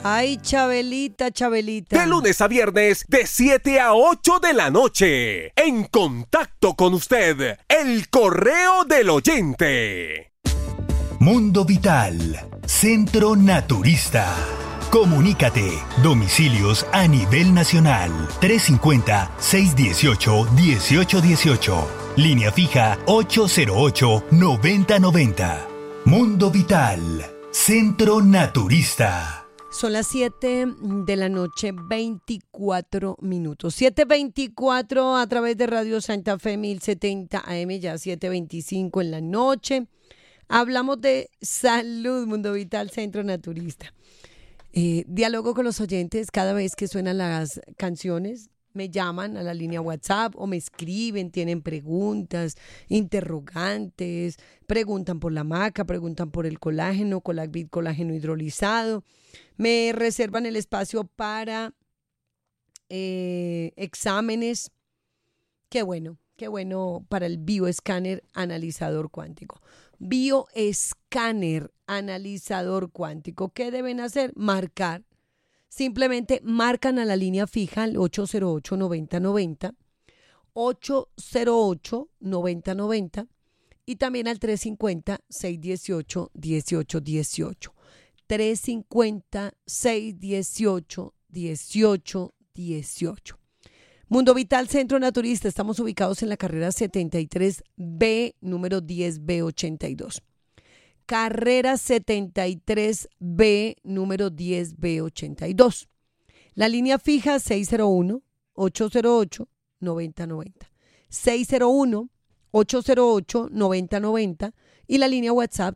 Ay, Chabelita, Chabelita. De lunes a viernes, de 7 a 8 de la noche. En contacto con usted, el correo del oyente. Mundo Vital, Centro Naturista. Comunícate. Domicilios a nivel nacional. 350-618-1818. Línea fija 808-9090. Mundo Vital, Centro Naturista. Son las 7 de la noche, 24 minutos. 7:24 a través de Radio Santa Fe 1070 AM, ya 7:25 en la noche. Hablamos de salud, Mundo Vital, Centro Naturista. Diálogo con los oyentes cada vez que suenan las canciones. Me llaman a la línea WhatsApp o me escriben, tienen preguntas, interrogantes, preguntan por la maca, preguntan por el colágeno, Colacvit, colágeno hidrolizado. Me reservan el espacio para exámenes. Qué bueno para el bioescáner analizador cuántico. Bioescáner analizador cuántico. ¿Qué deben hacer? Marcar. Simplemente marcan a la línea fija al 808-9090, 808-9090 y también al 350-618-1818. 350-618-1818. Mundo Vital, Centro Naturista. Estamos ubicados en la carrera 73B, número 10B82. Carrera 73B, número 10B82. La línea fija 601-808-9090. 601-808-9090 y la línea WhatsApp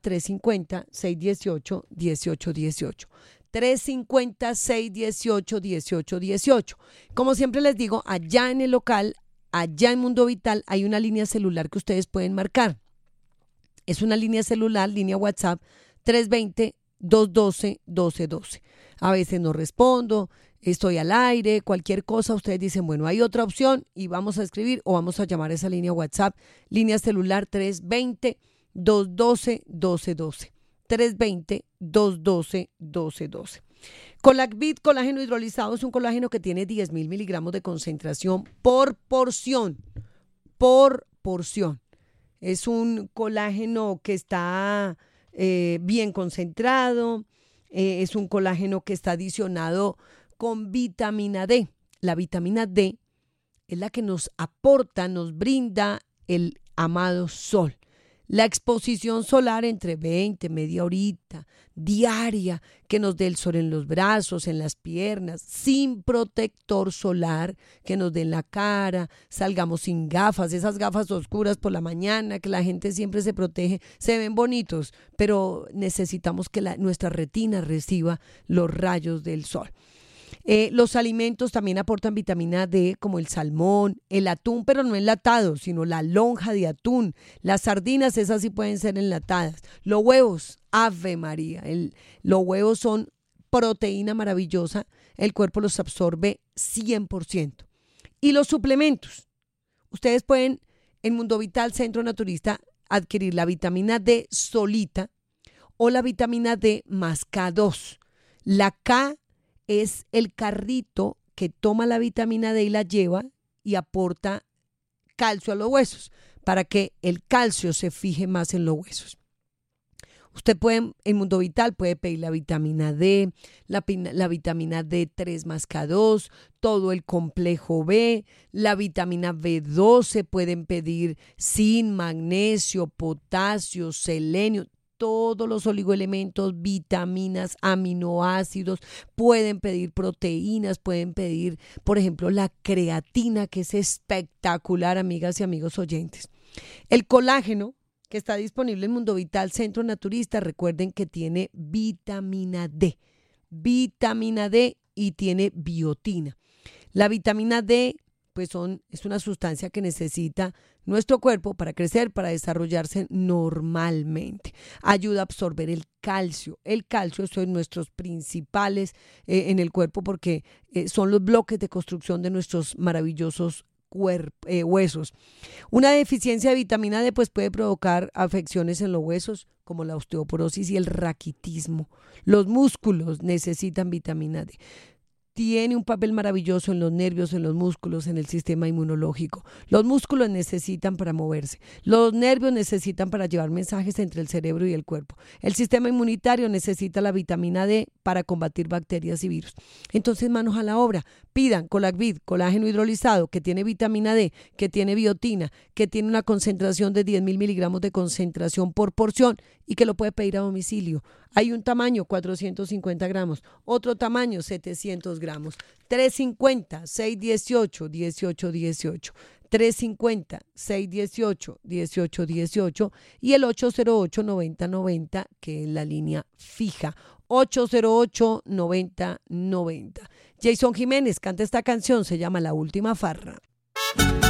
350-618-1818. 350-618-1818. Como siempre les digo, allá en el local, allá en Mundo Vital, hay una línea celular que ustedes pueden marcar. Es una línea celular, línea WhatsApp, 320-212-1212. A veces no respondo, estoy al aire, cualquier cosa. Ustedes dicen, bueno, hay otra opción y vamos a escribir o vamos a llamar a esa línea WhatsApp, línea celular 320-212-1212. 320-212-1212. Colacvit, colágeno hidrolizado, es un colágeno que tiene 10.000 miligramos de concentración por porción. Por porción. Es un colágeno que está bien concentrado, es un colágeno que está adicionado con vitamina D. La vitamina D es la que nos aporta, nos brinda el amado sol. La exposición solar entre 20, media horita, diaria, que nos dé el sol en los brazos, en las piernas, sin protector solar, que nos dé en la cara, salgamos sin gafas, esas gafas oscuras por la mañana, que la gente siempre se protege, se ven bonitos, pero necesitamos que nuestra retina reciba los rayos del sol. Los alimentos también aportan vitamina D, como el salmón, el atún, pero no enlatado, sino la lonja de atún. Las sardinas, esas sí pueden ser enlatadas. Los huevos, Ave María, los huevos son proteína maravillosa, el cuerpo los absorbe 100%. Y los suplementos, ustedes pueden en Mundo Vital, Centro Naturista, adquirir la vitamina D solita o la vitamina D más K2. La K es el carrito que toma la vitamina D y la lleva y aporta calcio a los huesos para que el calcio se fije más en los huesos. Usted puede, en Mundo Vital, puede pedir la vitamina D, la vitamina D3 más K2, todo el complejo B, la vitamina B12, pueden pedir zinc, magnesio, potasio, selenio, todos los oligoelementos, vitaminas, aminoácidos, pueden pedir proteínas, pueden pedir, por ejemplo, la creatina, que es espectacular, amigas y amigos oyentes. El colágeno, que está disponible en Mundo Vital, Centro Naturista, recuerden que tiene vitamina D y tiene biotina. La vitamina D, pues es una sustancia que necesita nuestro cuerpo para crecer, para desarrollarse normalmente. Ayuda a absorber el calcio. El calcio son nuestros principales en el cuerpo porque son los bloques de construcción de nuestros maravillosos huesos. Una deficiencia de vitamina D pues puede provocar afecciones en los huesos como la osteoporosis y el raquitismo. Los músculos necesitan vitamina D. Tiene un papel maravilloso en los nervios, en los músculos, en el sistema inmunológico. Los músculos necesitan para moverse. Los nervios necesitan para llevar mensajes entre el cerebro y el cuerpo. El sistema inmunitario necesita la vitamina D para combatir bacterias y virus. Entonces, manos a la obra. Pidan Colacvid, colágeno hidrolizado, que tiene vitamina D, que tiene biotina, que tiene una concentración de 10.000 miligramos de concentración por porción y que lo puede pedir a domicilio. Hay un tamaño, 450 gramos, otro tamaño, 700 gramos, 350-618-1818, 350-618-1818 y el 808-9090, que es la línea fija, 808-9090. Jason Jiménez canta esta canción, se llama La Última Farra.